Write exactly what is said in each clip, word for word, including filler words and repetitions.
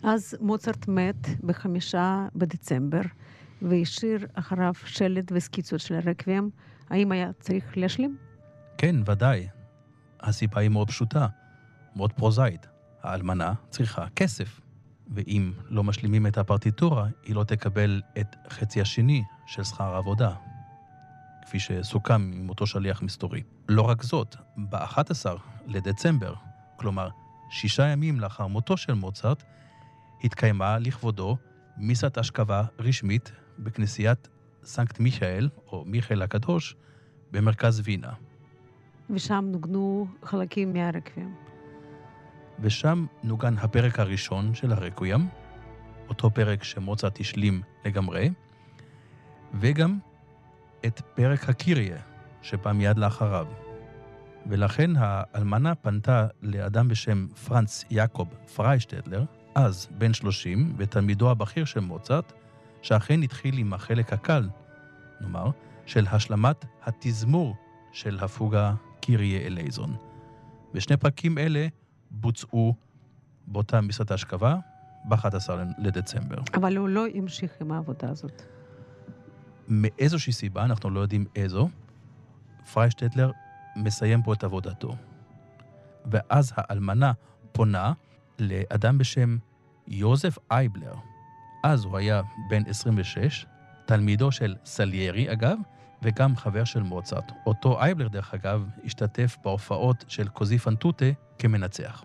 אז מוצרט מת בחמישה בדצמבר, והשאיר אחריו שלט וסקיצות של הרקבים. האם היה צריך להשלים? כן, ודאי. הסיבה היא מאוד פשוטה, מאוד פרוזאית. האלמנה צריכה כסף, ואם לא משלימים את הפרטיטורה, היא לא תקבל את חצי השני של שכר העבודה, כפי שסוכם עם אותו שליח מסתורי. לא רק זאת, ב-אחד עשר לדצמבר, כלומר שישה ימים לאחר מותו של מוצרט, התקיימה לכבודו מיסת אשכבה רשמית בכנסיית סנקט מיכאל, או מיכאל הקדוש, במרכז וינה. ושם נוגנו חלקים מהרקבים. ושם נוגן הפרק הראשון של הרקוויאם, אותו פרק שמוצרט השלים לגמרי, וגם את פרק הקיריה, שבא מיד לאחריו. ולכן האלמנה פנתה לאדם בשם פרנץ יעקב פריישטדלר, אז בן שלושים, ותלמידו הבכיר של מוצרט, שאכן התחיל עם החלק הקל, נאמר, של השלמת התזמור של הפוגה קיריה אלייזון. ושני פרקים אלה בוצעו באותה מיסת האשכבה ב-אחד עשר לדצמבר. אבל הוא לא המשיך עם העבודה הזאת. מאיזושהי סיבה, אנחנו לא יודעים איזו, פריישטדלר מסיים פה את עבודתו. ואז האלמנה פונה לאדם בשם יוזף אייבלר. אז הוא היה בן עשרים ושש, תלמידו של סליירי אגב, וגם חבר של מוצרט. אותו אייבלר דרך אגב השתתף בהופעות של קוזי פנטוטה כמנצח.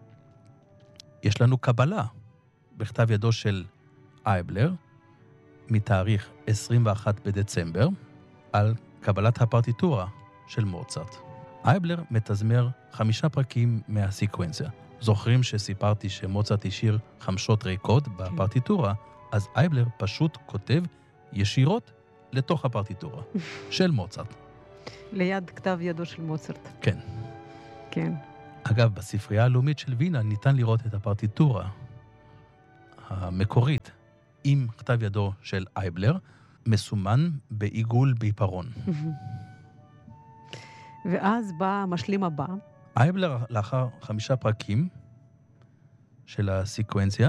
יש לנו קבלה בכתב ידו של אייבלר מתאריך עשרים ואחד בדצמבר על קבלת הפרטיטורה של מוצרט. אייבלר מתזמר חמישה פרקים מהסיקוונציה. זוכרים שסיפרתי שמוצרט השאיר חמשות ריקות בפרטיטורה, אז אייבלר פשוט כותב ישירות לתוך הפרטיטורה של מוצרט. ליד כתב ידו של מוצרט. כן. כן. אגב, בספרייה הלאומית של וינה ניתן לראות את הפרטיטורה המקורית עם כתב ידו של אייבלר, מסומן בעיגול בעיפרון. ואז בא המשלים הבא. אייבלר, לאחר חמישה פרקים של הסיקוונציה,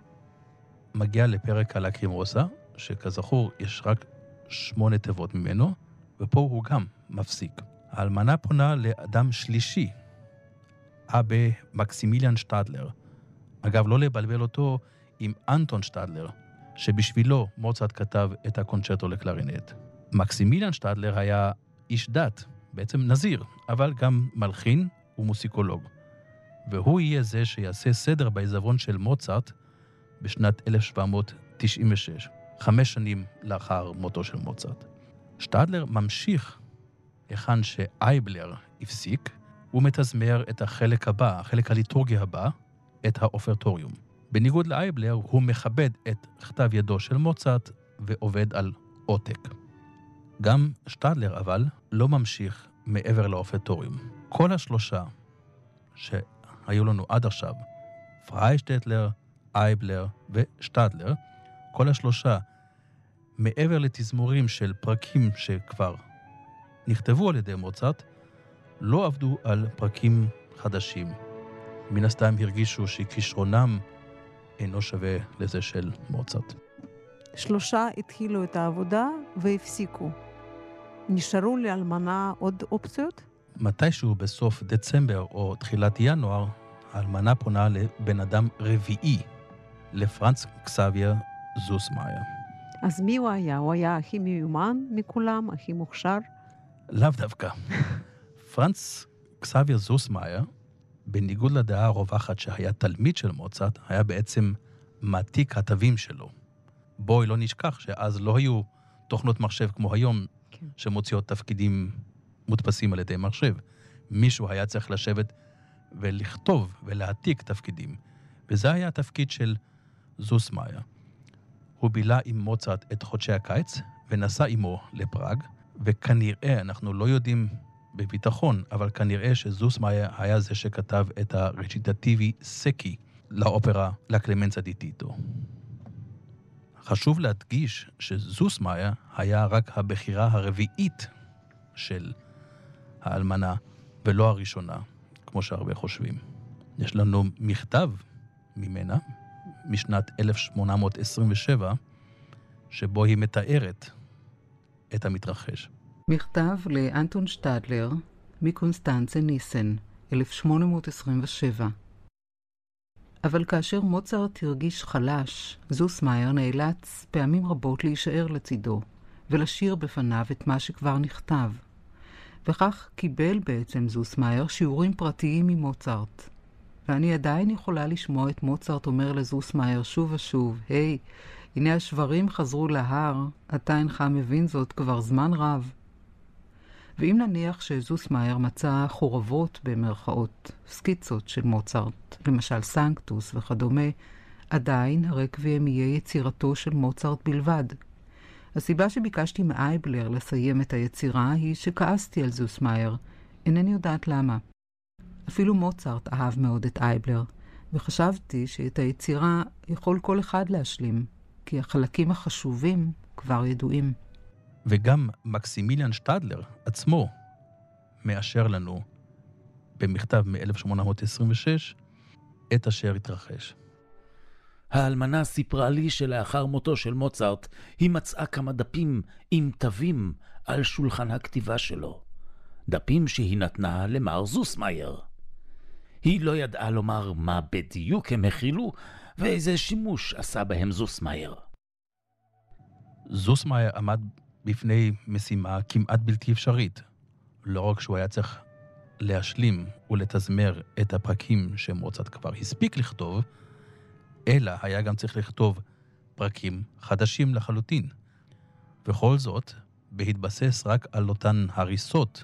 מגיע לפרק הלקרימוסה, שכזכור יש רק שמונה תיבות ממנו, ופה הוא גם מפסיק. האלמנה פונה לאדם שלישי, אבא מקסימיליאן שטדלר. אגב, לא לבלבל אותו עם אנטון שטדלר, שבשבילו מוצרט כתב את הקונצ'רטו לקלרינט. מקסימיליאן שטדלר היה איש דת, בעצם נזיר, אבל גם מלחין ומוסיקולוג. והוא יהיה זה שיעשה סדר בעיזבון של מוצרט בשנת אלף שבע מאות תשעים ושש, חמש שנים לאחר מותו של מוצרט. שטדלר ממשיך היכן שאייבלר הפסיק, הוא מתזמר את החלק הבא, החלק הליטורגי הבא, את האופרטוריום. בניגוד לאייבלר, הוא מכבד את כתב ידו של מוצרט ועובד על עותק. גם שטדלר אבל לא ממשיך מעבר לאופרטוריום. כל השלושה שהיו לנו עד עכשיו, פריישטדלר, אייבלר ושטדלר, כל השלושה מעבר לתזמורים של פרקים שכבר נכתבו על ידי מוצרט, לא עבדו על פרקים חדשים. מן הסתם הרגישו שכישרונם אינו שווה לזה של מוצרט. שלושה התחילו את העבודה והפסיקו. נשארו לאלמנה עוד אופציות? מתישהו בסוף דצמבר או תחילת ינואר, האלמנה פונה לבן אדם רביעי, לפרנץ קסאביה זוסמאייר. אז מי הוא היה? הוא היה הכי מיומן מכולם, הכי מוכשר? לאו דווקא. פרנץ קסאביה זוסמאייר, בניגוד לדעה הרווחת שהיה תלמיד של מוצרט, היה בעצם מעתיק התווים שלו. בואי לא נשכח שאז לא היו תוכנות מחשב כמו היום, כן. שמוציאות תפקידים מודפסים על ידי מחשב. מישהו היה צריך לשבת ולכתוב ולהעתיק תפקידים. וזה היה התפקיד של זוסמאייר. הוא בילה עם מוצרט את חודשי הקיץ, ונסע עמו לפראג, וכנראה, אנחנו לא יודעים בביטחון, אבל כנראה שזוסמאייר היה זה שכתב את הרציטטיבי סקי לאופרה לקלמנצה די טיטו. חשוב להדגיש שזוסמאייר היה רק הבחירה הרביעית של האלמנה, ולא הראשונה, כמו שהרבה חושבים. יש לנו מכתב ממנה, משנת אלף שמונה מאות עשרים ושבע, שבו היא מתארת את המתרחש. מכתב לאנטון שטדלר מקונסטנצה ניסן, אלף שמונה מאות עשרים ושבע. אבל כאשר מוצרט הרגיש חלש, זוסמאייר נאלץ פעמים רבות להישאר לצידו, ולשיר בפניו את מה שכבר נכתב. וכך קיבל בעצם זוסמאייר שיעורים פרטיים ממוצרט. ואני עדיין יכולה לשמוע את מוצרט אומר לזוסמאייר שוב ושוב, היי, hey, הנה השברים חזרו להר, אתה אינך מבין זאת כבר זמן רב. ואם נניח שזוסמאייר מצא חורבות במרכאות, סקיצות של מוצרט, למשל סנקטוס וכדומה, עדיין הרקוויאם יהיה יצירתו של מוצרט בלבד. הסיבה שביקשתי מאייבלר לסיים את היצירה היא שכעסתי על זוסמאייר, אינני יודעת למה. אפילו מוצרט אהב מאוד את אייבלר, וחשבתי שאת היצירה יכול כל אחד להשלים, כי החלקים החשובים כבר ידועים. וגם מקסימיליאן שטדלר עצמו מאשר לנו במכתב מ-אלף שמונה מאות עשרים ושש את אשר התרחש. האלמנה סיפרה לי שלאחר מותו של מוצרט היא מצאה כמה דפים עם תווים על שולחן הכתיבה שלו. דפים שהיא נתנה למר זוסמאייר. היא לא ידעה לומר מה בדיוק הם הכילו ואיזה שימוש עשה בהם זוסמאייר. זוסמאייר עמד בפני משימה כמעט בלתי אפשרית. לא רק שהוא היה צריך להשלים ולתזמר את הפרקים שמוצרט כבר הספיק לכתוב, אלא היה גם צריך לכתוב פרקים חדשים לחלוטין. וכל זאת, בהתבסס רק על אותן הריסות,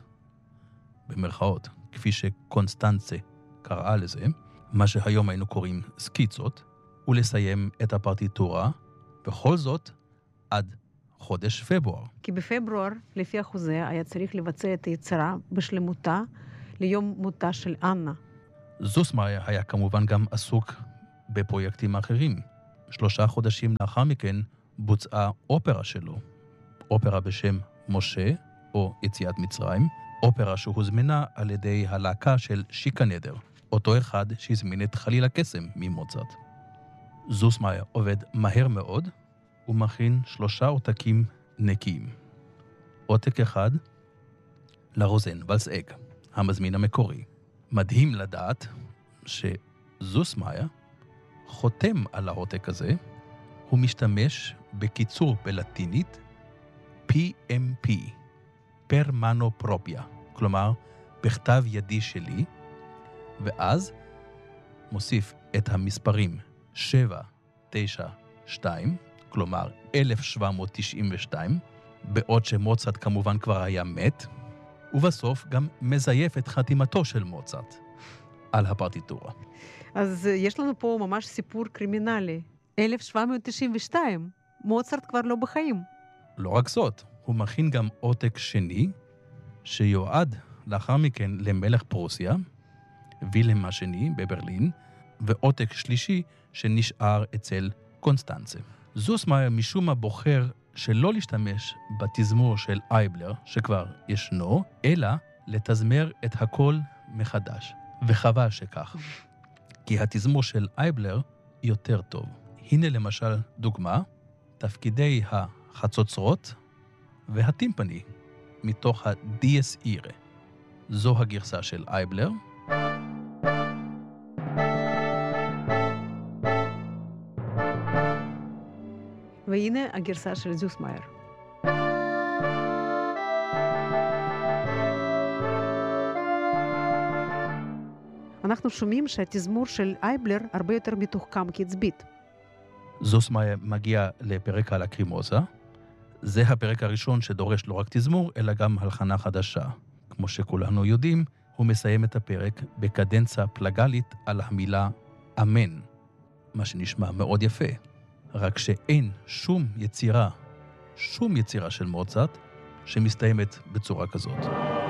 במרכאות, כפי שקונסטנצה קראה לזה, מה שהיום היינו קוראים סקיצות, ולסיים את הפרטיטורה, וכל זאת עד חודש פברואר. כי בפברואר, לפי החוזה, היה צריך לבצע את היצירה בשלמותה ליום מותה של אנה. זוסמאייר היה כמובן גם עסוק בפרויקטים אחרים. שלושה חודשים לאחר מכן בוצעה אופרה שלו, אופרה בשם משה, או יציאת מצרים, אופרה שהוזמנה על ידי הלהקה של שיקנדר, אותו אחד שהזמין את חליל הקסם ממוצרט. זוסמאייר עובד מהר מאוד, ומכין שלושה עותקים נקיים. עותק אחד לרוזן ולסאג, המזמין המקורי. מדהים לדעת שזוסמאייר חותם על העותק הזה, הוא משתמש בקיצור בלטינית פי אם פי, per mano propria, כלומר בכתב ידי שלי, ואז מוסיף את המספרים שבע תשע שתיים, כלומר אלף שבע מאות תשעים ושתיים, בעוד שמוצרט כמובן כבר היה מת, ובסוף גם מזייף את חתימתו של מוצרט על הפרטיטורה. אז יש לנו פה ממש סיפור קרימינלי. אלף שבע מאות תשעים ושתיים, מוצרט כבר לא בחיים. לא רק זאת, הוא מכין גם עותק שני, שיועד לאחר מכן למלך פרוסיה, וילהם השני בברלין, ועותק שלישי שנשאר אצל קונסטנצה. זוסמאייר משום מה בוחר שלא להשתמש בתזמור של אייבלר, שכבר ישנו, אלא לתזמר את הכל מחדש. וחבל שכך. כי התזמור של אייבלר יותר טוב. הנה למשל דוגמה, תפקידי החצוצרות והטימפני, מתוך הדיאס אירה. זו הגרסה של אייבלר. והנה הגרסה של זוסמאייר. אנחנו שומעים שהתזמור של אייבלר הרבה יותר מתוחכם קצבית. זוסמאייר מגיע לפרק הלקרימוזה. זה הפרק הראשון שדורש לא רק תזמור, אלא גם הלחנה חדשה. כמו שכולנו יודעים, הוא מסיים את הפרק בקדנצה פלגלית על המילה אמן, מה שנשמע מאוד יפה. רק שאין שום יצירה, שום יצירה של מוצרט שמסתיימת בצורה כזאת.